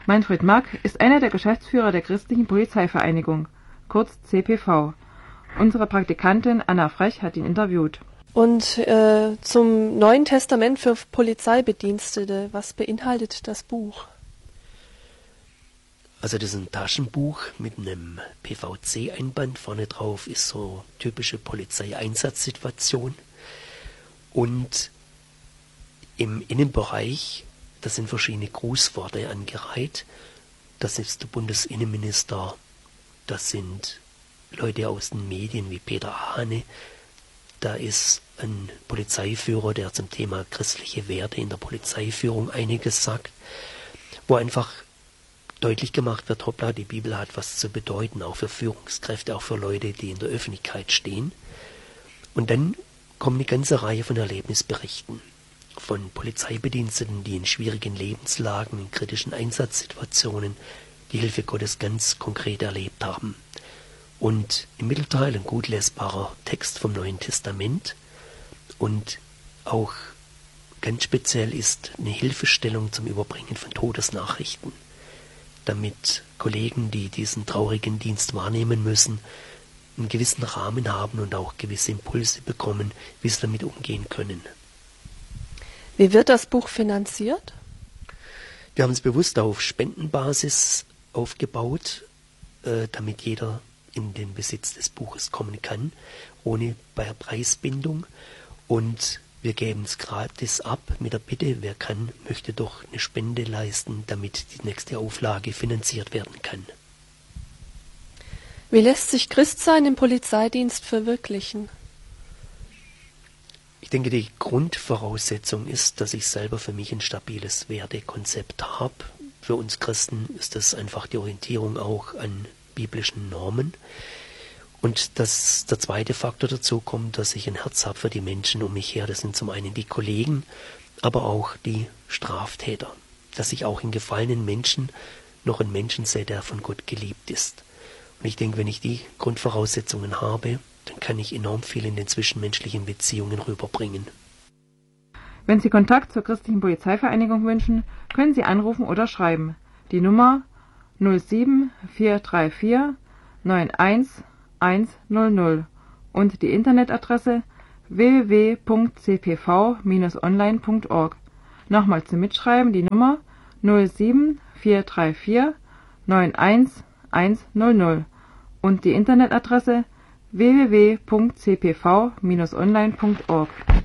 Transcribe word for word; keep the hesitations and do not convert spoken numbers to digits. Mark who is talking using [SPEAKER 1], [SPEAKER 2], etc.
[SPEAKER 1] Manfred Mack ist einer der Geschäftsführer der Christlichen Polizeivereinigung, kurz C P V. Unsere Praktikantin Anna Frech hat ihn interviewt.
[SPEAKER 2] Und äh, zum Neuen Testament für Polizeibedienstete, was beinhaltet das Buch?
[SPEAKER 3] Also das ist ein Taschenbuch mit einem P V C-Einband. Vorne drauf ist so typische Polizeieinsatzsituation. Und im Innenbereich, da sind verschiedene Grußworte angereiht. Das ist der Bundesinnenminister, das sind Leute aus den Medien wie Peter Hane, da ist ein Polizeiführer, der zum Thema christliche Werte in der Polizeiführung einiges sagt, wo einfach deutlich gemacht wird, hoppla, die Bibel hat was zu bedeuten, auch für Führungskräfte, auch für Leute, die in der Öffentlichkeit stehen. Und dann kommt eine ganze Reihe von Erlebnisberichten von Polizeibediensteten, die in schwierigen Lebenslagen, in kritischen Einsatzsituationen die Hilfe Gottes ganz konkret erlebt haben. Und im Mittelteil ein gut lesbarer Text vom Neuen Testament und auch ganz speziell ist eine Hilfestellung zum Überbringen von Todesnachrichten, damit Kollegen, die diesen traurigen Dienst wahrnehmen müssen, einen gewissen Rahmen haben und auch gewisse Impulse bekommen, wie sie damit umgehen können.
[SPEAKER 2] Wie wird das Buch finanziert?
[SPEAKER 3] Wir haben es bewusst auf Spendenbasis aufgebaut, äh, damit jeder in den Besitz des Buches kommen kann, ohne Preisbindung. Und wir geben es gratis ab mit der Bitte, wer kann, möchte doch eine Spende leisten, damit die nächste Auflage finanziert werden kann.
[SPEAKER 2] Wie lässt sich Christsein im Polizeidienst verwirklichen?
[SPEAKER 3] Ich denke, die Grundvoraussetzung ist, dass ich selber für mich ein stabiles Wertekonzept habe. Für uns Christen ist das einfach die Orientierung auch an biblischen Normen. Und dass der zweite Faktor dazu kommt, dass ich ein Herz habe für die Menschen um mich her. Das sind zum einen die Kollegen, aber auch die Straftäter. Dass ich auch in gefallenen Menschen noch einen Menschen sehe, der von Gott geliebt ist. Und ich denke, wenn ich die Grundvoraussetzungen habe, dann kann ich enorm viel in den zwischenmenschlichen Beziehungen rüberbringen.
[SPEAKER 1] Wenn Sie Kontakt zur Christlichen Polizeivereinigung wünschen, können Sie anrufen oder schreiben. Die Nummer null sieben vier drei vier neun eins eins null null und die Internetadresse w w w punkt c p v Bindestrich online punkt org. Nochmal zum Mitschreiben die Nummer null sieben vier drei vier neun eins eins null null und die Internetadresse w w w punkt c p v Bindestrich online punkt org.